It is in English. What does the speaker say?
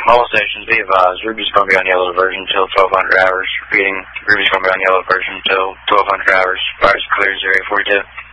All stations, be advised, Ruby's going to be on yellow diversion until 1200 hours. Repeating, Ruby's going to be on yellow diversion until 1200 hours. Fire's clear, 0842.